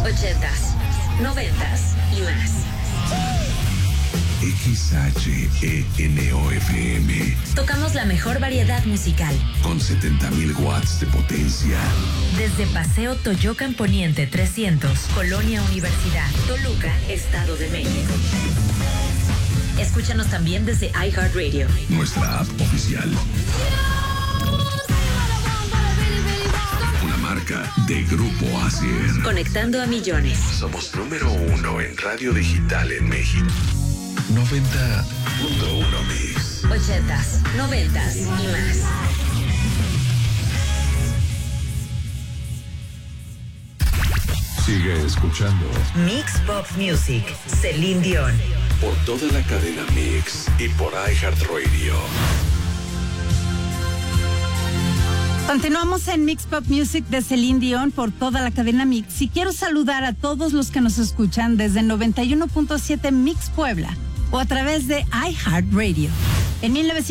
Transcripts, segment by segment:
80s, 90s y más. XHENOFM. Tocamos la mejor variedad musical. Con 70,000 watts de potencia. Desde Paseo Toyocan Poniente 300, Colonia Universidad, Toluca, Estado de México. Escúchanos también desde iHeartRadio. Nuestra app oficial. Una marca de Grupo Asier. Conectando a millones. Somos número 1 en radio digital en México. 90.1 Mix. 80s, 90s y más. Sigue escuchando Mix Pop Music, Celine Dion. por toda la cadena Mix y por iHeartRadio. Continuamos en Mix Pop Music de Celine Dion por toda la cadena Mix y quiero saludar a todos los que nos escuchan desde 91.7 Mix Puebla o a través de iHeartRadio. En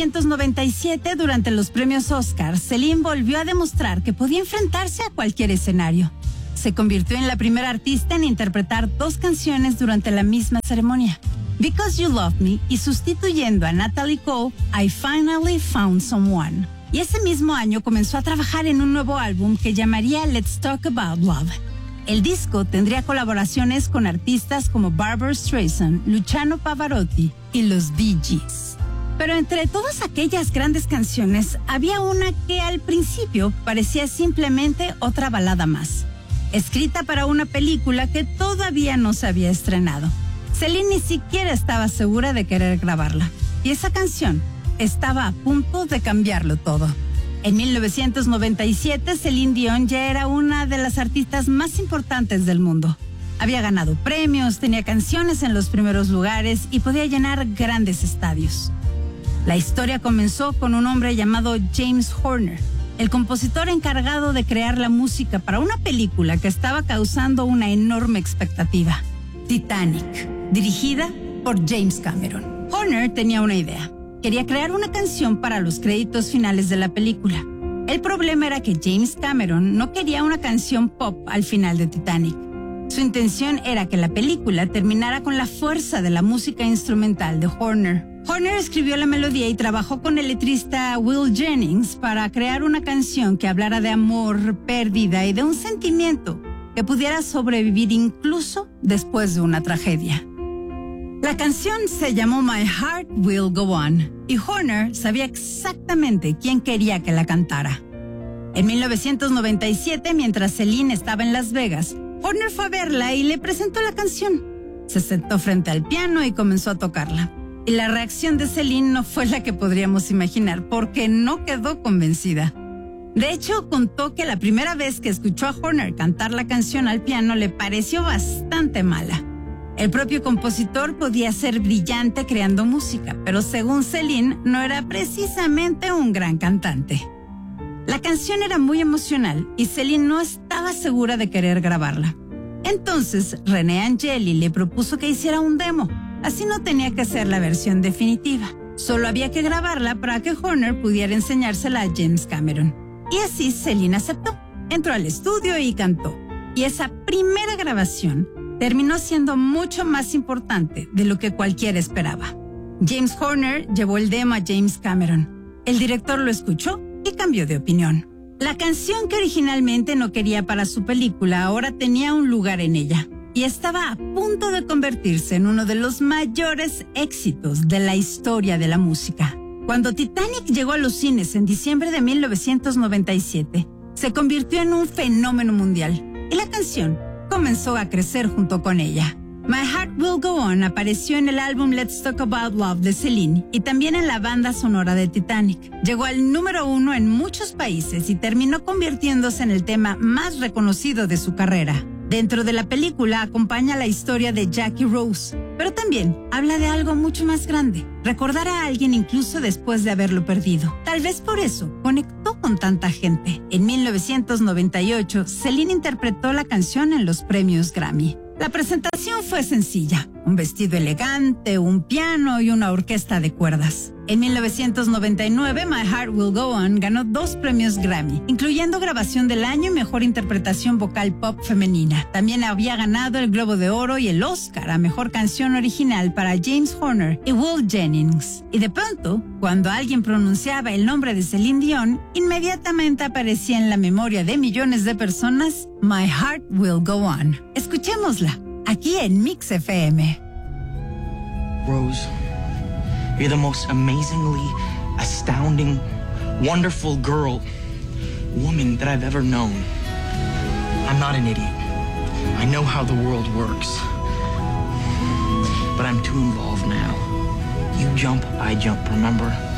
1997, durante los premios Oscar, Celine volvió a demostrar que podía enfrentarse a cualquier escenario. Se convirtió en la primera artista en interpretar 2 canciones durante la misma ceremonia, Because You Love Me y sustituyendo a Natalie Cole, I Finally Found Someone. Y ese mismo año comenzó a trabajar en un nuevo álbum que llamaría Let's Talk About Love. El disco tendría colaboraciones con artistas como Barbra Streisand, Luciano Pavarotti y los Bee Gees. Pero entre todas aquellas grandes canciones, había una que al principio parecía simplemente otra balada más, escrita para una película que todavía no se había estrenado. Celine ni siquiera estaba segura de querer grabarla, y esa canción estaba a punto de cambiarlo todo. En 1997, Celine Dion ya era una de las artistas más importantes del mundo. Había ganado premios, tenía canciones en los primeros lugares y podía llenar grandes estadios. La historia comenzó con un hombre llamado James Horner, el compositor encargado de crear la música para una película que estaba causando una enorme expectativa, Titanic, dirigida por James Cameron. Horner tenía una idea. Quería crear una canción para los créditos finales de la película. El problema era que James Cameron no quería una canción pop al final de Titanic. Su intención era que la película terminara con la fuerza de la música instrumental de Horner. Horner escribió la melodía y trabajó con el letrista Will Jennings para crear una canción que hablara de amor, pérdida y de un sentimiento que pudiera sobrevivir incluso después de una tragedia. La canción se llamó My Heart Will Go On y Horner sabía exactamente quién quería que la cantara. En 1997, mientras Celine estaba en Las Vegas, Horner fue a verla y le presentó la canción. Se sentó frente al piano y comenzó a tocarla. Y la reacción de Celine no fue la que podríamos imaginar, porque no quedó convencida. De hecho, contó que la primera vez que escuchó a Horner cantar la canción al piano le pareció bastante mala. El propio compositor podía ser brillante creando música, pero según Celine, no era precisamente un gran cantante. La canción era muy emocional y Celine no estaba segura de querer grabarla. Entonces, René Angeli le propuso que hiciera un demo. Así no tenía que ser la versión definitiva. Solo había que grabarla para que Horner pudiera enseñársela a James Cameron. Y así Celine aceptó. Entró al estudio y cantó. Y esa primera grabación terminó siendo mucho más importante de lo que cualquiera esperaba. James Horner llevó el demo a James Cameron. El director lo escuchó y cambió de opinión. La canción que originalmente no quería para su película ahora tenía un lugar en ella y estaba a punto de convertirse en uno de los mayores éxitos de la historia de la música. Cuando Titanic llegó a los cines en diciembre de 1997, se convirtió en un fenómeno mundial y la canción comenzó a crecer junto con ella. My Heart Will Go On apareció en el álbum Let's Talk About Love de Celine y también en la banda sonora de Titanic. Llegó al número 1 en muchos países y terminó convirtiéndose en el tema más reconocido de su carrera. Dentro de la película acompaña la historia de Jackie Rose, pero también habla de algo mucho más grande, recordar a alguien incluso después de haberlo perdido. Tal vez por eso conectó con tanta gente. En 1998, Celine interpretó la canción en los premios Grammy. La presentación fue sencilla, un vestido elegante, un piano y una orquesta de cuerdas. En 1999, My Heart Will Go On ganó 2 premios Grammy, incluyendo Grabación del Año y Mejor Interpretación Vocal Pop Femenina. También había ganado el Globo de Oro y el Oscar a Mejor Canción Original para James Horner y Will Jennings. Y de pronto, cuando alguien pronunciaba el nombre de Celine Dion, inmediatamente aparecía en la memoria de millones de personas My Heart Will Go On. Escuchémosla, aquí en Mix FM. Rose, you're the most amazingly astounding, wonderful woman that I've ever known. I'm not an idiot. I know how the world works. But I'm too involved now. You jump, I jump, remember?